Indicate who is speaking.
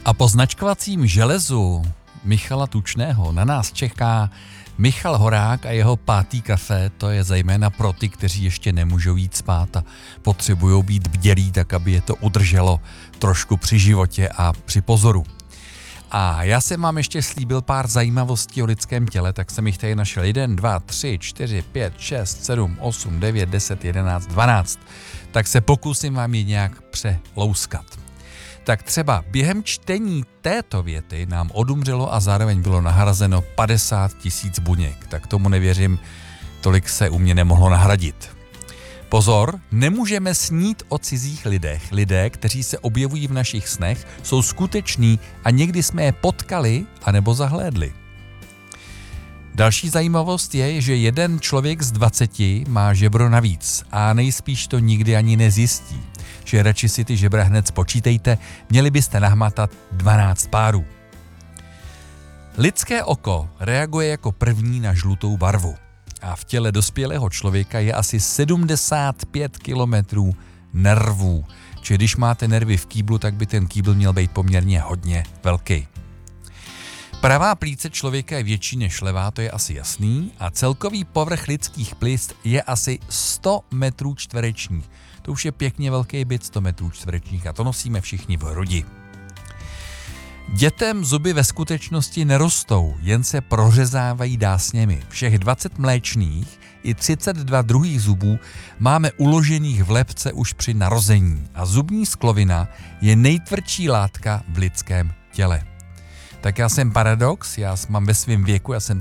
Speaker 1: A po značkovacím železu Michala Tučného na nás čeká Michal Horák a jeho pátý kafe. To je zejména pro ty, kteří ještě nemůžou jít spát a potřebují být bdělí, tak aby je to udrželo trošku při životě a při pozoru. A já jsem vám ještě slíbil pár zajímavostí o lidském těle, tak jsem jich tady našel 1, 2, 3, 4, 5, 6, 7, 8, 9, 10, 11, 12. Tak se pokusím vám je nějak přelouskat. Tak třeba během čtení této věty nám odumřelo a zároveň bylo nahrazeno 50 000 buněk. Tak tomu nevěřím, tolik se u mě nemohlo nahradit. Pozor, nemůžeme snít o cizích lidech. Lidé, kteří se objevují v našich snech, jsou skuteční a někdy jsme je potkali anebo zahlédli. Další zajímavost je, že jeden člověk z 20 má žebro navíc a nejspíš to nikdy ani nezjistí. Že radši si ty žebra hned spočítejte, měli byste nahmatat 12 párů. Lidské oko reaguje jako první na žlutou barvu. A v těle dospělého člověka je asi 75 kilometrů nervů. Čili když máte nervy v kýblu, tak by ten kýbl měl být poměrně hodně velký. Pravá plíce člověka je větší než levá, to je asi jasný, a celkový povrch lidských plic je asi 100 metrů čtverečních. To už je pěkně velký byt, 100 metrů čtverečních, a to nosíme všichni v hrudi. Dětem zuby ve skutečnosti nerostou, jen se prořezávají dásněmi. Všech 20 mléčných i 32 druhých zubů máme uložených v lebce už při narození a zubní sklovina je nejtvrdší látka v lidském těle. Tak já jsem paradox, já mám ve svém věku, já jsem